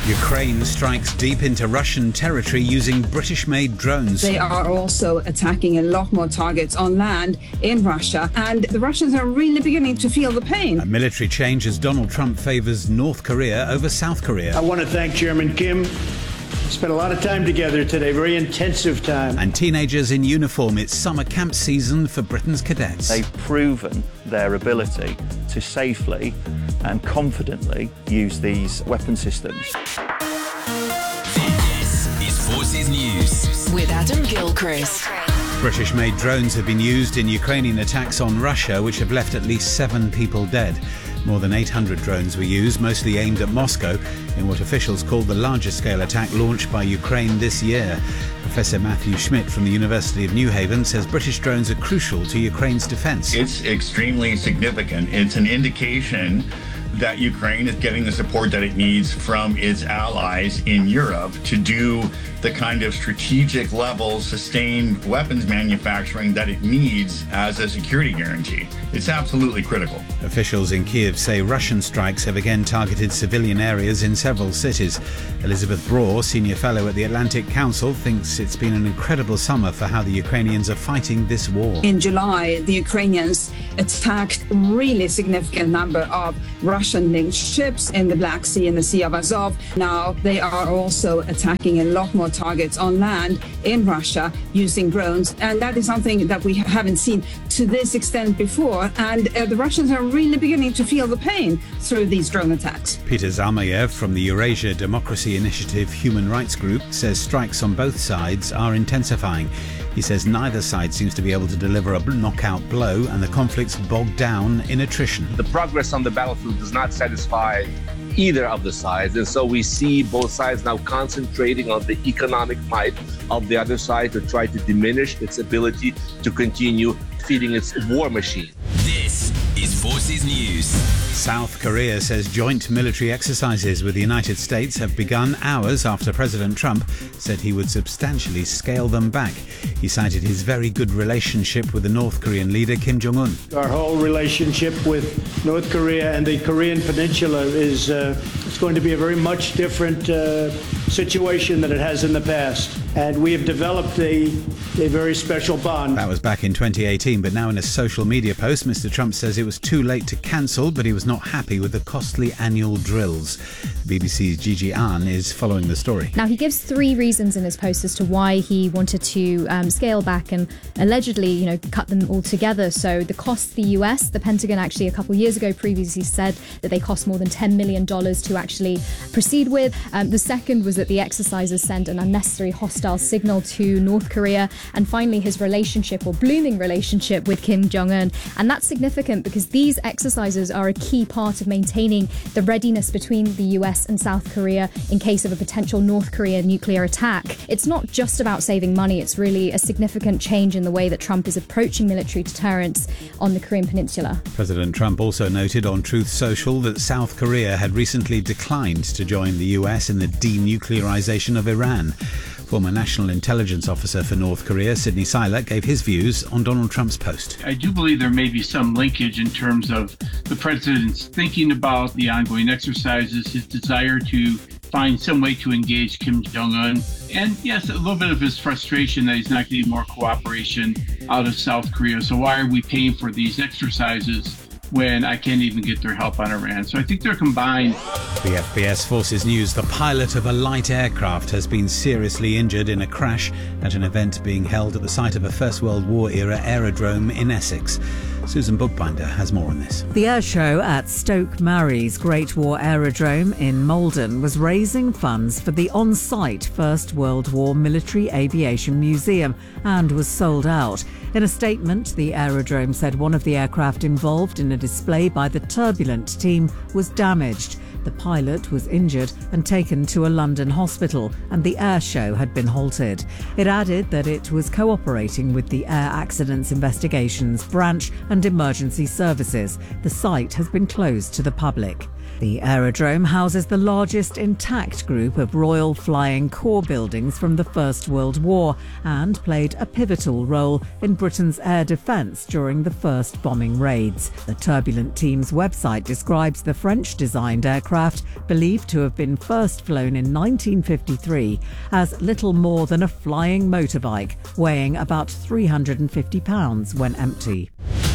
Ukraine strikes deep into Russian territory using British-made drones. They are also attacking a lot more targets on land in Russia, and the Russians are really beginning to feel the pain. A military change as Donald Trump favours North Korea over South Korea. I want to thank Chairman Kim. Spent a lot of time together today, very intensive time. And teenagers in uniform. It's summer camp season for Britain's cadets. They've proven their ability to safely and confidently use these weapon systems. This is Forces News with Adam Gilchrist. British-made drones have been used in Ukrainian attacks on Russia, which have left at least 7 people dead. More than 800 drones were used, mostly aimed at Moscow, in what officials called the largest scale attack launched by Ukraine this year. Professor Matthew Schmidt from the University of New Haven says British drones are crucial to Ukraine's defence. It's extremely significant. It's an indication that Ukraine is getting the support that it needs from its allies in Europe to do the kind of strategic level sustained weapons manufacturing that it needs as a security guarantee. It's absolutely critical. Officials in Kiev say Russian strikes have again targeted civilian areas in several cities. Elizabeth Braw, senior fellow at the Atlantic Council, thinks it's been an incredible summer for how the Ukrainians are fighting this war. In July, the Ukrainians attacked a really significant number of Russian-linked ships in the Black Sea and the Sea of Azov. Now they are also attacking a lot more targets on land in Russia using drones, and that is something that we haven't seen to this extent before, and the Russians are really beginning to feel the pain through these drone attacks. Peter Zamayev from the Eurasia Democracy Initiative Human Rights Group says strikes on both sides are intensifying. He says neither side seems to be able to deliver a knockout blow, and the conflict's bogged down in attrition. The progress on the battlefield does not satisfy either of the sides, and so we see both sides now concentrating on the economic might of the other side to try to diminish its ability to continue feeding its war machine. This is Forces News. South Korea says joint military exercises with the United States have begun hours after President Trump said he would substantially scale them back. He cited his very good relationship with the North Korean leader Kim Jong-un. Our whole relationship with North Korea and the Korean Peninsula is it's going to be a very much different situation than it has in the past. And we have developed a very special bond. That was back in 2018, but now in a social media post, Mr. Trump says it was too late to cancel, but he was not happy with the costly annual drills. The BBC's Gigi Ahn is following the story. Now, he gives 3 reasons in his post as to why he wanted to scale back and allegedly, cut them all together. So the cost to the US, the Pentagon actually a couple of years ago previously said that they cost more than $10 million to actually proceed with. The second was that the exercises sent an unnecessary hostile signal to North Korea. And finally, his relationship, or blooming relationship, with Kim Jong-un. And that's significant because these exercises are a key part of maintaining the readiness between the US and South Korea in case of a potential North Korea nuclear attack. It's not just about saving money, it's really a significant change in the way that Trump is approaching military deterrence on the Korean Peninsula. President Trump also noted on Truth Social that South Korea had recently declined to join the US in the denuclearization of Iran. Former National Intelligence Officer for North Korea, Sidney Siler, gave his views on Donald Trump's post. I do believe there may be some linkage in terms of the president's thinking about the ongoing exercises, his desire to find some way to engage Kim Jong-un, and yes, a little bit of his frustration that he's not getting more cooperation out of South Korea. So why are we paying for these exercises when I can't even get their help on Iran? So I think they're combined. The FBS Forces News: the pilot of a light aircraft has been seriously injured in a crash at an event being held at the site of a First World War era aerodrome in Essex. Susan Bookbinder has more on this. The air show at Stoke Marie's Great War Aerodrome in Malden was raising funds for the on-site First World War Military Aviation Museum and was sold out. In a statement, the aerodrome said one of the aircraft involved in a display by the Turbulent team was damaged. The pilot was injured and taken to a London hospital, and the air show had been halted. It added that it was cooperating with the Air Accidents Investigations Branch and Emergency Services. The site has been closed to the public. The aerodrome houses the largest intact group of Royal Flying Corps buildings from the First World War and played a pivotal role in Britain's air defence during the first bombing raids. The turbulent team's website describes the French-designed aircraft, believed to have been first flown in 1953, as little more than a flying motorbike, weighing about 350 pounds when empty.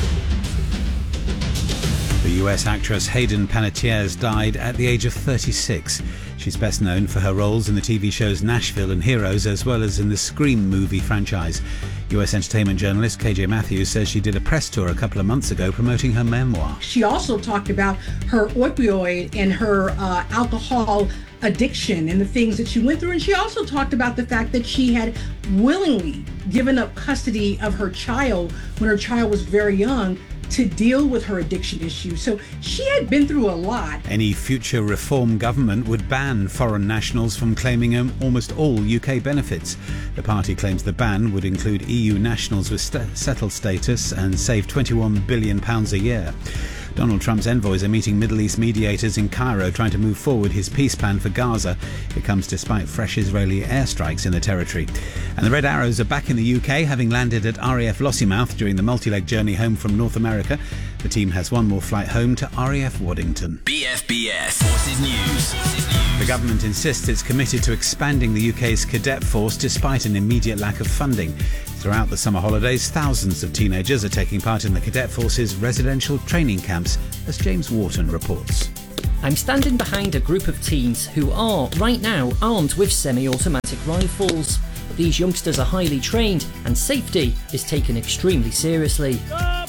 The US actress Hayden Panettiere died at the age of 36. She's best known for her roles in the TV shows Nashville and Heroes, as well as in the Scream movie franchise. US entertainment journalist KJ Matthews says she did a press tour a couple of months ago promoting her memoir. She also talked about her opioid and her alcohol addiction and the things that she went through. And she also talked about the fact that she had willingly given up custody of her child when her child was very young to deal with her addiction issues. So she had been through a lot. Any future Reform government would ban foreign nationals from claiming almost all UK benefits. The party claims the ban would include EU nationals with settled status and save £21 billion a year. Donald Trump's envoys are meeting Middle East mediators in Cairo trying to move forward his peace plan for Gaza. It comes despite fresh Israeli airstrikes in the territory. And the Red Arrows are back in the UK, having landed at RAF Lossiemouth during the multi-leg journey home from North America. The team has one more flight home to RAF Waddington. BFBS Forces News. The government insists it's committed to expanding the UK's cadet force despite an immediate lack of funding. Throughout the summer holidays, thousands of teenagers are taking part in the Cadet Force's residential training camps, as James Wharton reports. I'm standing behind a group of teens who are, right now, armed with semi-automatic rifles. These youngsters are highly trained and safety is taken extremely seriously.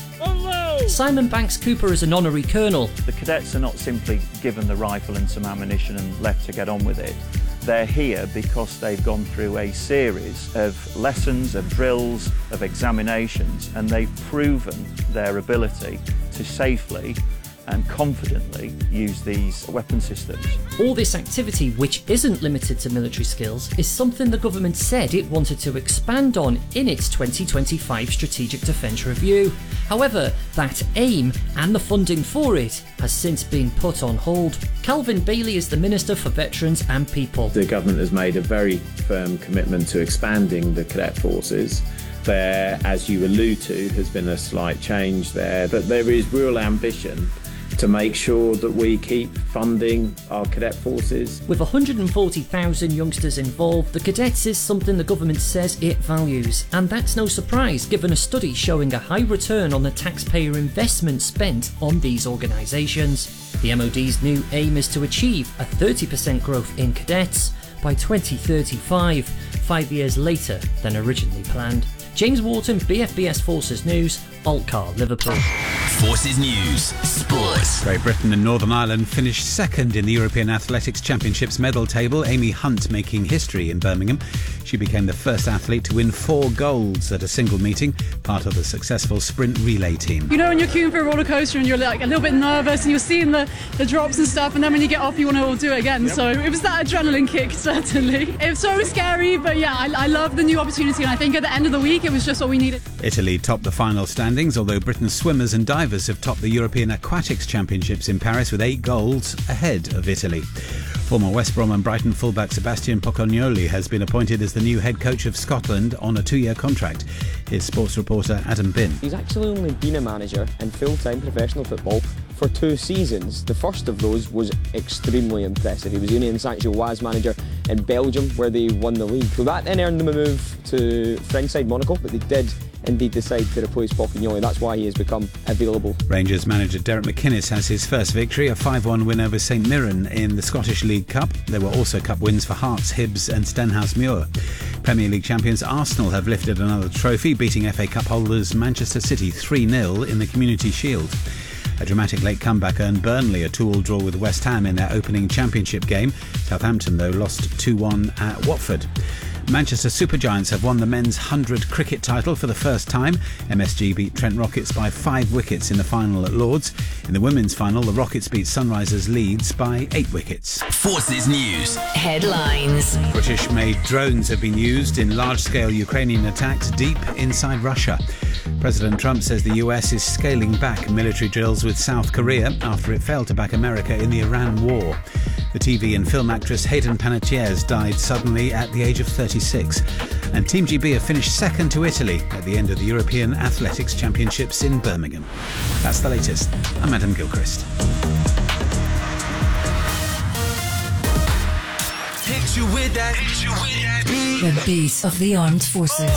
Simon Banks Cooper is an honorary colonel. The cadets are not simply given the rifle and some ammunition and left to get on with it. They're here because they've gone through a series of lessons, of drills, of examinations, and they've proven their ability to safely and confidently use these weapon systems. All this activity, which isn't limited to military skills, is something the government said it wanted to expand on in its 2025 Strategic Defence Review. However, that aim and the funding for it has since been put on hold. Calvin Bailey is the Minister for Veterans and People. The government has made a very firm commitment to expanding the cadet forces. There, as you allude to, has been a slight change there, but there is real ambition to make sure that we keep funding our cadet forces. With 140,000 youngsters involved, the cadets is something the government says it values, and that's no surprise given a study showing a high return on the taxpayer investment spent on these organisations. The MOD's new aim is to achieve a 30% growth in cadets by 2035, 5 years later than originally planned. James Wharton, BFBS Forces News, Altcar, Liverpool. Forces News, Sports. Great Britain and Northern Ireland finished second in the European Athletics Championships medal table, Amy Hunt making history in Birmingham. She became the first athlete to win 4 golds at a single meeting, part of the successful sprint relay team. You know when you're queuing for a roller coaster and you're like a little bit nervous and you're seeing the drops and stuff, and then when you get off you want to all do it again. Yep. So it was that adrenaline kick, certainly. It was so scary, but yeah, I love the new opportunity, and I think at the end of the week it was just what we needed. Italy topped the final standings, although Britain's swimmers and divers have topped the European Aquatics Championships in Paris with 8 golds ahead of Italy. Former West Brom and Brighton fullback Sebastian Pocognoli has been appointed as the new head coach of Scotland on a 2-year contract. Here's sports reporter Adam Bin. He's actually only been a manager in full-time professional football for 2 seasons. The first of those was extremely impressive. He was Union Saint-Gilloise manager in Belgium, where they won the league. So that then earned them a move to French side Monaco, but they did indeed decide to replace Pocognoli. That's why he has become available. Rangers manager Derek McInnes has his first victory, a 5-1 win over St Mirren in the Scottish League Cup. There were also cup wins for Hearts, Hibs and Stenhousemuir. Premier League champions Arsenal have lifted another trophy, beating FA Cup holders Manchester City 3-0 in the Community Shield. A dramatic late comeback earned Burnley a 2-2 draw with West Ham in their opening championship game. Southampton, though, lost 2-1 at Watford. Manchester Supergiants have won the men's 100 cricket title for the first time. MSG beat Trent Rockets by 5 wickets in the final at Lords. In the women's final, the Rockets beat Sunrisers Leeds by 8 wickets. Forces News. Headlines. British-made drones have been used in large-scale Ukrainian attacks deep inside Russia. President Trump says the US is scaling back military drills with South Korea after it failed to back America in the Iran war. The TV and film actress Hayden Panettiere died suddenly at the age of 36. And Team GB have finished second to Italy at the end of the European Athletics Championships in Birmingham. That's the latest. I'm Adam Gilchrist. The beat of the armed forces.